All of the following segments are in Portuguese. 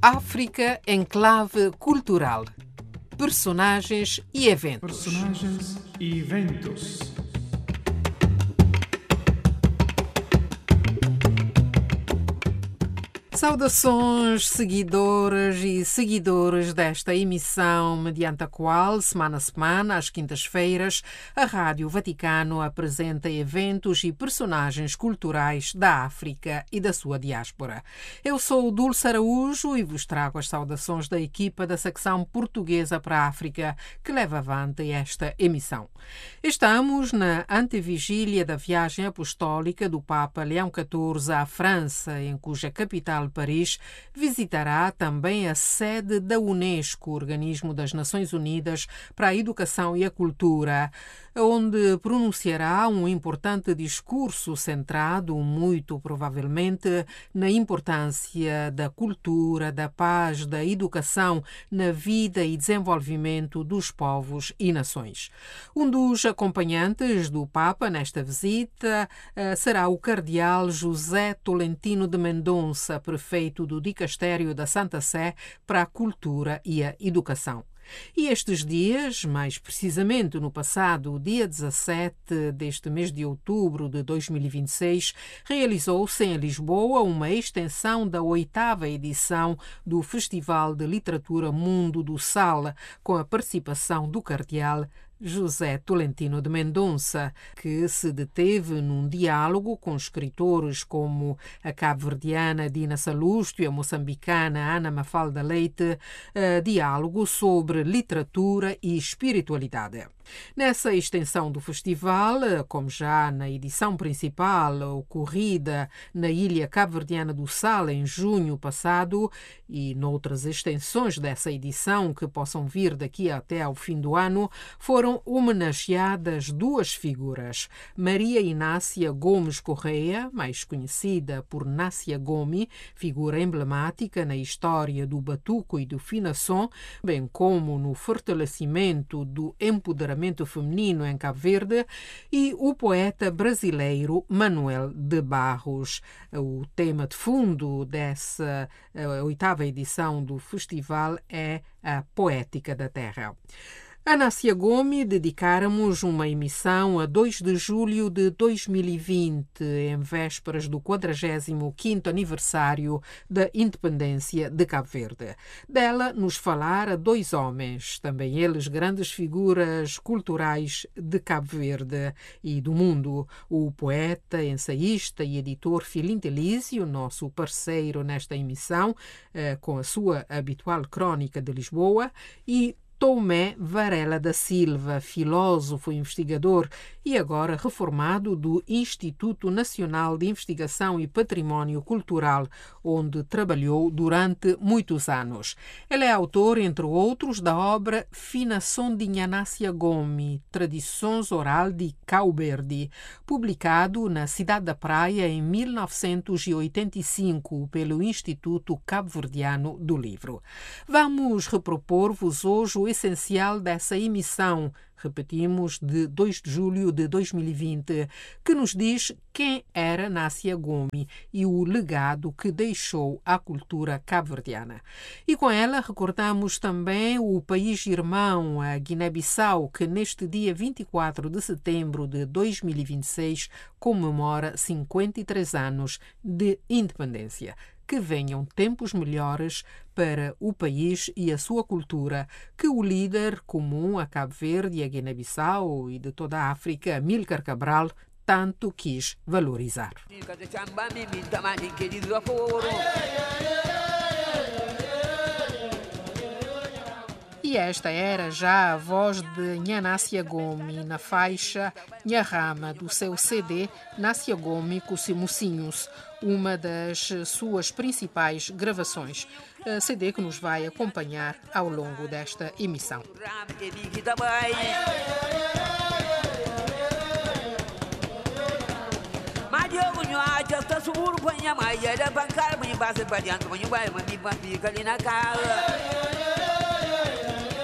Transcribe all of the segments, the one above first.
África em clave cultural. Personagens e eventos. Saudações, seguidoras e seguidores desta emissão, mediante a qual, semana a semana, às quintas-feiras, a Rádio Vaticano apresenta eventos e personagens culturais da África e da sua diáspora. Eu sou Dulce Araújo e vos trago as saudações da equipa da secção portuguesa para a África que leva avante esta emissão. Estamos na antevigília da viagem apostólica do Papa Leão XIV à França, em cuja capital Paris, visitará também a sede da Unesco, Organismo das Nações Unidas para a Educação e a Cultura, onde pronunciará um importante discurso centrado, muito provavelmente, na importância da cultura, da paz, da educação na vida e desenvolvimento dos povos e nações. Um dos acompanhantes do Papa nesta visita será o cardeal José Tolentino de Mendonça, prefeito do Dicastério da Santa Sé para a Cultura e a Educação. E estes dias, mais precisamente no passado dia 17 deste mês de outubro de 2026, realizou-se em Lisboa uma extensão da 8ª edição do Festival de Literatura Mundo do Sal, com a participação do cardeal José Tolentino de Mendonça, que se deteve num diálogo com escritores como a cabo-verdiana Dina Salustio e a moçambicana Ana Mafalda Leite, diálogo sobre literatura e espiritualidade. Nessa extensão do festival, como já na edição principal ocorrida na ilha cabo-verdiana do Sal em junho passado e noutras extensões dessa edição que possam vir daqui até ao fim do ano, foram homenageadas duas figuras. Maria Inácia Gomes Correia, mais conhecida por Nácia Gomi, figura emblemática na história do batuco e do finação, bem como no fortalecimento do empoderamento feminino em Cabo Verde, e o poeta brasileiro Manuel de Barros. O tema de fundo dessa 8ª edição do festival é a poética da terra. A Nácia Gomi dedicáramos uma emissão a 2 de julho de 2020, em vésperas do 45º aniversário da independência de Cabo Verde. Dela nos falara dois homens, também eles grandes figuras culturais de Cabo Verde e do mundo: o poeta, ensaísta e editor Filinto Elísio, nosso parceiro nesta emissão, com a sua habitual crónica de Lisboa, e Tomé Varela da Silva, filósofo e investigador e agora reformado do Instituto Nacional de Investigação e Património Cultural, onde trabalhou durante muitos anos. Ele é autor, entre outros, da obra Finação de Nácia Gomi, Tradições Oral de Cabo Verde, publicado na Cidade da Praia em 1985 pelo Instituto Cabo-Verdiano do Livro. Vamos repropor-vos hoje o essencial dessa emissão, repetimos, de 2 de julho de 2020, que nos diz quem era Nácia Gomi e o legado que deixou à cultura cabo-verdiana. E com ela recordamos também o país irmão, a Guiné-Bissau, que neste dia 24 de setembro de 2026 comemora 53 anos de independência. Que venham tempos melhores para o país e a sua cultura, que o líder comum a Cabo Verde e a Guiné-Bissau e de toda a África, Amílcar Cabral, tanto quis valorizar. E esta era já a voz de Nácia Gomi na faixa Nha Rama do seu CD Nácia Gomi com Mocinhos, uma das suas principais gravações. CD que nos vai acompanhar ao longo desta emissão.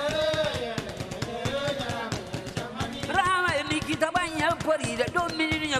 Kita banyak perida, 2 minit